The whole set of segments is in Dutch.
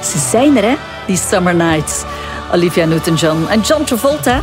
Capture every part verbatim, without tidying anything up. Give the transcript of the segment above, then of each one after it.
Ze zijn er, hè, die Summer Nights. Olivia Newton-John en John Travolta.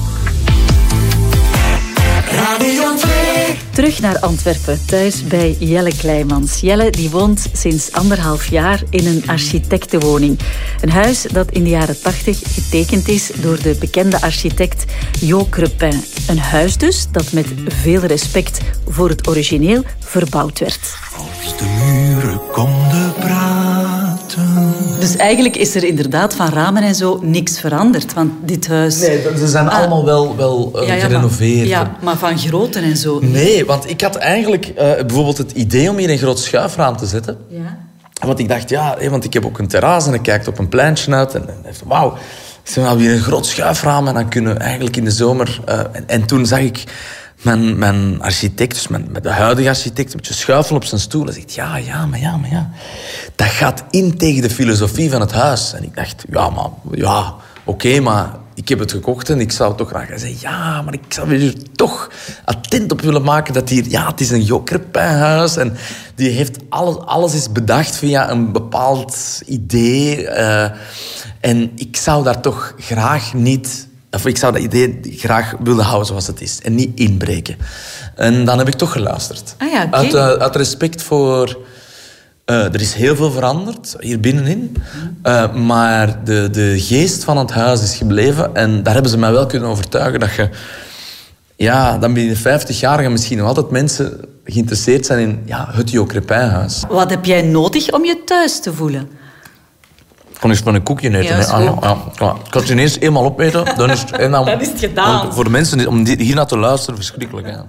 Radio twee. Terug naar Antwerpen, thuis bij Jelle Kleimans. Jelle die woont sinds anderhalf jaar in een architectenwoning. Een huis dat in de jaren tachtig getekend is door de bekende architect Jo Crepin. Een huis dus dat met veel respect voor het origineel verbouwd werd. Als de muren konden praten. Dus eigenlijk is er inderdaad van ramen en zo niks veranderd. Want dit huis... Nee, ze zijn ah, allemaal wel, wel uh, ja, ja, gerenoveerd. Maar, ja, maar van grootte en zo. Nee, want ik had eigenlijk uh, bijvoorbeeld het idee om hier een groot schuifraam te zetten. Ja. Want ik dacht, ja, want ik heb ook een terras en ik kijk op een pleintje uit. En, en wauw, ze hebben hier een groot schuifraam en dan kunnen we eigenlijk in de zomer... Uh, en, en toen zag ik mijn, mijn architect, dus mijn, de huidige architect, een beetje schuifelen op zijn stoel. En zegt, ja, ja, maar ja, maar ja. Dat gaat in tegen de filosofie van het huis. En ik dacht, ja, maar ja, oké, okay, maar ik heb het gekocht en ik zou het toch graag... Hij zei, ja, maar ik zou er toch attent op willen maken dat hier... Ja, het is een Jo Crepin huis en die heeft alles, alles is bedacht via een bepaald idee. Uh, en ik zou daar toch graag niet... Of ik zou dat idee graag willen houden zoals het is. En niet inbreken. En dan heb ik toch geluisterd. Ah ja, okay. uit, uh, uit respect voor... Uh, er is heel veel veranderd, hier binnenin. Uh, maar de, de geest van het huis is gebleven. En daar hebben ze mij wel kunnen overtuigen dat je... Ja, dan binnen vijftig jaar gaan misschien nog altijd mensen geïnteresseerd zijn in ja, het Jo Crepin huis. Wat heb jij nodig om je thuis te voelen? Ik kon eens van een koekje eten. Ja, ah, ja, ja, ja. Ik kan het ineens eenmaal opeten. Dan is het, en dan, dan is het gedaan. Voor de mensen om hier naar te luisteren, verschrikkelijk. Hè.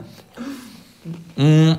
Mm.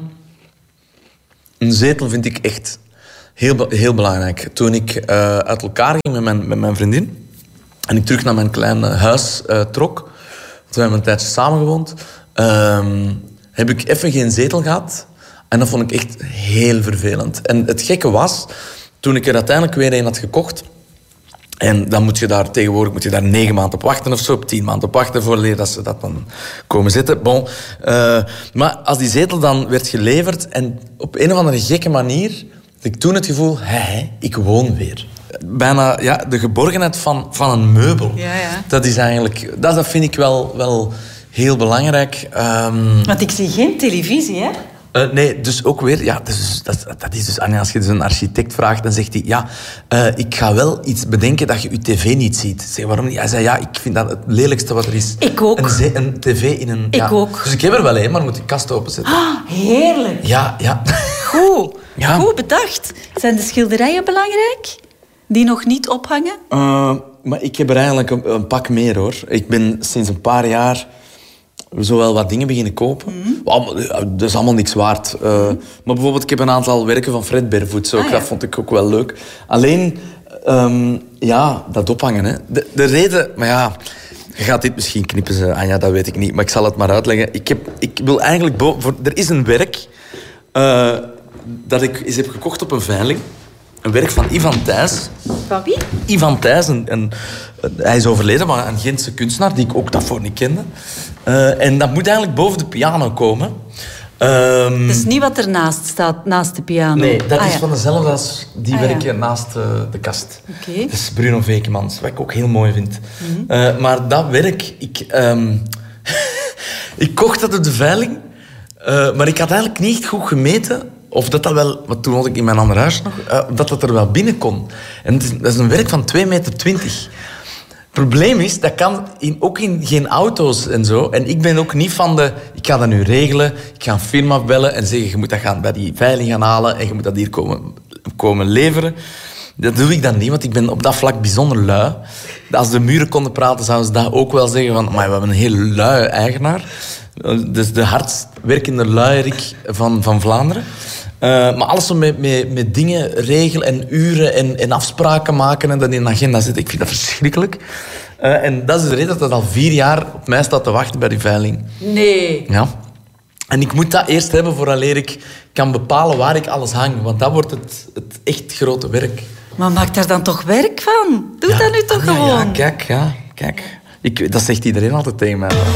Een zetel vind ik echt heel, heel belangrijk. Toen ik uh, uit elkaar ging met mijn, met mijn vriendin en ik terug naar mijn kleine huis uh, trok, want we hebben een tijdje samengewoond, uh, heb ik even geen zetel gehad. En dat vond ik echt heel vervelend. En het gekke was, toen ik er uiteindelijk weer een had gekocht, en dan moet je daar tegenwoordig moet je daar negen maanden op wachten of zo, op tien maanden op wachten voor dat ze dat dan komen zitten. Bon, uh, maar als die zetel dan werd geleverd en op een of andere gekke manier had ik toen het gevoel, hé, hé, ik woon weer. Bijna ja, de geborgenheid van, van een meubel. Ja, ja. Dat is eigenlijk, dat, dat vind ik wel, wel heel belangrijk. Um, Want ik zie geen televisie, hè? Uh, nee, dus ook weer... Ja, dus, dat, dat is dus... Als je dus een architect vraagt, dan zegt hij... Ja, uh, ik ga wel iets bedenken dat je je tv niet ziet. Ik zeg, waarom niet? Hij zei, ja, ik vind dat het lelijkste wat er is. Ik ook. Een, ze- een tv in een... Ik ja. ook. Dus ik heb er wel een, maar moet die kast openzetten. Ah, heerlijk. Ja, ja. Goed. Ja. Goed bedacht. Zijn de schilderijen belangrijk? Die nog niet ophangen? Uh, maar ik heb er eigenlijk een, een pak meer, hoor. Ik ben sinds een paar jaar... zowel wat dingen beginnen kopen. Mm-hmm. Dat is allemaal niks waard. Uh, mm-hmm. Maar bijvoorbeeld, ik heb een aantal werken van Fred Bervoets. Ah, ja. Dat vond ik ook wel leuk. Alleen, um, ja, dat ophangen. Hè. De, de reden... Maar ja, je gaat dit misschien knippen, ze, Anja, dat weet ik niet. Maar ik zal het maar uitleggen. Ik, heb, ik wil eigenlijk... Bo- voor, er is een werk uh, dat ik eens heb gekocht op een veiling. Een werk van Ivan Thijs. Van wie? Ivan Thijs, een, een, hij is overleden, maar een Gentse kunstenaar die ik ook daarvoor niet kende. Uh, en dat moet eigenlijk boven de piano komen. Um, dat is niet wat ernaast staat, naast de piano. Nee, dat ah, is ja. van dezelfde als die ah, werken ja. naast uh, de kast. Okay. Dat is Bruno Vekemans, wat ik ook heel mooi vind. Mm-hmm. Uh, maar dat werk... Ik, um, ik kocht dat op de veiling, uh, maar ik had eigenlijk niet echt goed gemeten... Of dat dat wel... Want toen had ik in mijn ander huis nog... Uh, dat dat er wel binnen kon. En het is, dat is een werk van twee meter twintig. Het probleem is, dat kan in, ook in geen auto's en zo. En ik ben ook niet van de... Ik ga dat nu regelen. Ik ga een firma bellen en zeggen... Je moet dat gaan bij die veiling gaan halen. En je moet dat hier komen, komen leveren. Dat doe ik dan niet, want ik ben op dat vlak bijzonder lui. Als de muren konden praten, zouden ze dat ook wel zeggen. Van, maar we hebben een heel lui eigenaar. Dus de hardst werkende luierik van, van Vlaanderen. Uh, maar alles zo met, met, met dingen regelen en uren en, en afspraken maken en dat in een agenda zitten, ik vind dat verschrikkelijk. Uh, en dat is de reden dat dat al vier jaar op mij staat te wachten bij die veiling. Nee. Ja. En ik moet dat eerst hebben vooraleer ik kan bepalen waar ik alles hang. Want dat wordt het, het echt grote werk. Maar maak daar dan toch werk van? Doe ja, dat nu toch ja, gewoon? Ja, kijk, ja, kijk. Ik, dat zegt iedereen altijd tegen mij.